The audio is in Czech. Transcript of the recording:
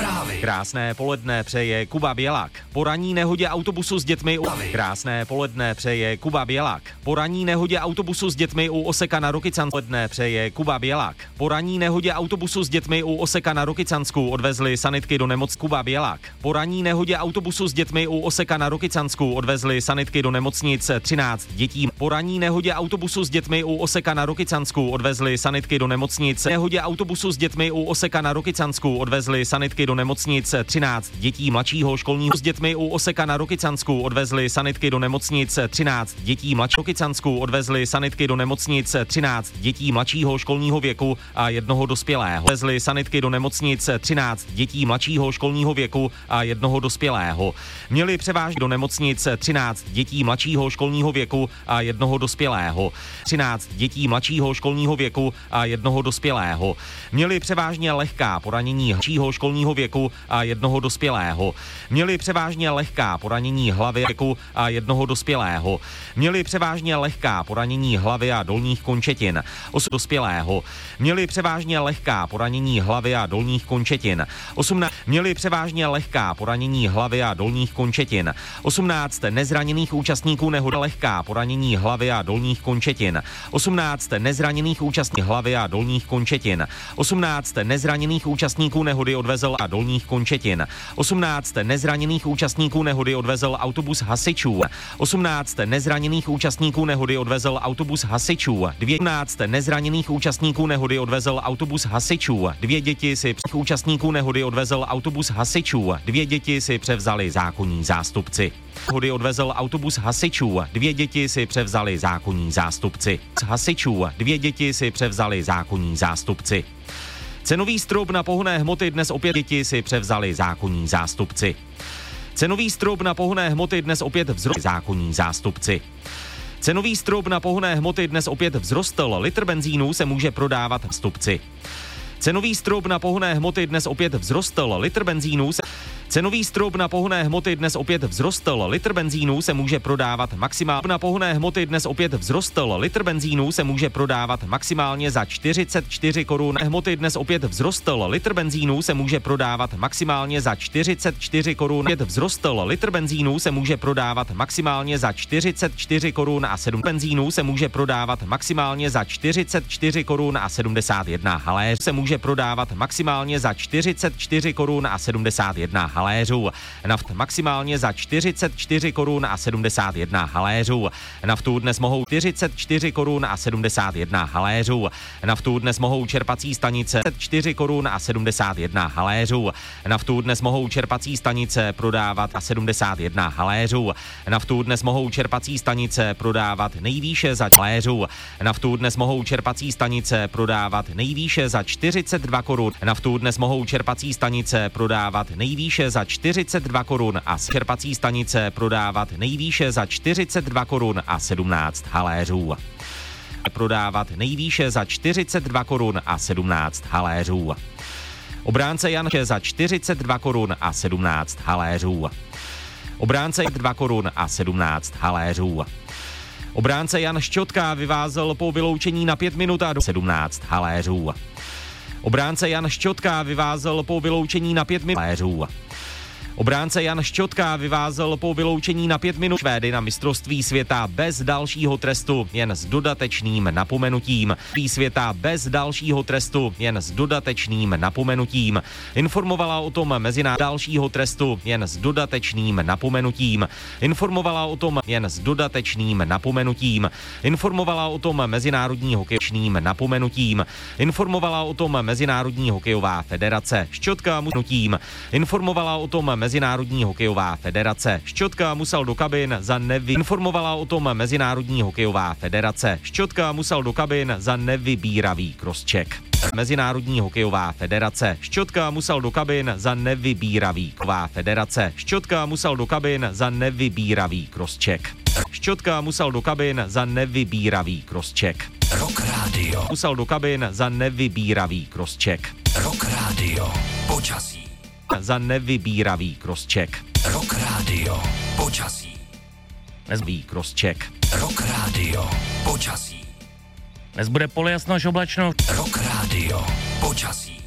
Zprávy. Krásné poledne přeje Kuba Bělák. Po ranní nehodě autobusu s dětmi Krásné poledne přeje Kuba Bělák. Po ranní nehodě autobusu s dětmi u Oseka na Rokycansku. Poledne přeje Kuba Bělák. Po ranní nehodě autobusu s dětmi u Oseka na Rokycansku odvezli sanitky do nemocnice. Kuba Bělák. Po ranní nehodě autobusu s dětmi u Oseka na Rokycansku odvezli sanitky do nemocnic 13 dětí. Po ranní nehodě autobusu s dětmi u Oseka na Rokycansku odvezli sanitky do nemocnic. Nehodě autobusu s dětmi u Oseka na Rokycansku odvezli sanitky do nemocnic 13 dětí mladšího školního. S dětmi u Oseka na Rokycansku odvezli sanitky do nemocnic 13 dětí mladšího. Rokycansku odvezli sanitky do nemocnic 13 dětí mladšího školního věku a jednoho dospělého. Odvezli sanitky do nemocnic 13 dětí mladšího školního věku a jednoho dospělého. Měli převážně do nemocnic 13 dětí mladšího školního věku a jednoho dospělého. 13 dětí mladšího školního věku a jednoho dospělého. Měli převážně lehká poranění mladšího školního věku a jednoho dospělého. Měli převážně lehká poranění hlavy věku a jednoho dospělého. Měli převážně lehká poranění hlavy a dolních končetin. Dospělého. Měli převážně lehká poranění hlavy a dolních končetin. 18. Měli převážně lehká poranění hlavy a dolních končetin. 18 nezraněných účastníků nehody lehká poranění hlavy a dolních končetin. 18 nezraněných účastníků hlavy a dolních končetin. 18 nezraněných účastníků nehody odvezl a dolních končetin. 18 nezraněných účastníků nehody odvezl autobus hasičů. 18 nezraněných účastníků nehody odvezl autobus hasičů. 12 nezraněných účastníků nehody odvezl autobus hasičů. 2 děti si účastníků nehody odvezl autobus hasičů. 2 děti si převzali zákonní zástupci. Nehody odvezl autobus hasičů. 2 děti si převzali zákonní zástupci. Z hasičů 2 děti si převzali zákonní zástupci. Cenový strop na pohonné hmoty dnes opět děti si převzali zákonní zástupci. Cenový strop na pohonné hmoty dnes opět vzrostl zákonní zástupci. Cenový strop na pohonné hmoty dnes opět vzrostl. Litr benzínu se může prodávat zástupci. Cenový strop na pohonné hmoty dnes opět vzrostl. Litr benzínu se Cenový strop na pohonné hmoty dnes opět vzrostl. Litr benzínu se může prodávat maximálně na pohonné hmoty dnes opět vzrostl. Litr benzínu se může prodávat maximálně za 44 korun. Hmoty dnes opět vzrostl. Litr benzínu se může prodávat maximálně za 44 korun. Opět vzrostl. Litr benzínu se může prodávat maximálně za 44 korun a 7 benzínu se může prodávat maximálně za 44 korun a 71 haléř se může prodávat maximálně za 44 korun a 71 haléřů. Naft maximálně za 44 korun a 71 haléřů. Naftu dnes mohou 44 korun a 71 haléřů. Naftu dnes mohou čerpací stanice 4 korun a 71 haléřů. Naftu dnes mohou čerpací stanice prodávat a 71 haléřů. Naftu dnes mohou čerpací stanice prodávat nejvýše za haléřů. Naftu dnes mohou čerpací stanice prodávat nejvýše za 42 korun. Naftu dnes mohou čerpací stanice prodávat nejvýše za 42 korun a čerpací stanice prodávat nejvýše za 42 korun a 17 haléřů. Prodávat nejvýše za 42 korun a 17 haléřů. Obránce Jan za 42 korun a 17 haléřů. Obránce 2 korun a 17 haléřů. Obránce Jan Šťotka vyvázel po vyloučení na 5 minut a do 17 haléřů. Obránce Jan Šťotka vyvázel po vyloučení na 5 minut haléřů. Obránce Jan Šťotka vyvázel po vyloučení na 5 minut Švédy na mistrovství světa bez dalšího trestu, jen s dodatečným napomenutím. Světa bez dalšího trestu, jen s dodatečným napomenutím. Informovala o tom dalšího trestu, jen s dodatečným napomenutím. Informovala o tom jen s dodatečným napomenutím. Informovala o tom Mezinárodní hokejovým napomenutím. Informovala o tom Mezinárodní hokejová federace. Šťotka musel informovala o tom Mezinárodní hokejová federace. Šťotka musel do kabin za informovala o tom Mezinárodní hokejová federace. Šťotka musel do kabin za nevybíravý crosscheck. Mezinárodní hokejová federace. Šťotka musel do kabin za nevybíravý federace. Šťotka musel do kabin za nevybíravý crosscheck. Šťotka musel do kabin za nevybíravý crosscheck. Rock Radio. Musel do kabin za nevybíravý crosscheck. Rock Radio. Počasí. Za nevybíravý crosscheck. Rock Radio. Počasí. Nezbý crosscheck. Rock Radio. Počasí. Dnes bude polojasno až oblačno. Rock Radio. Počasí.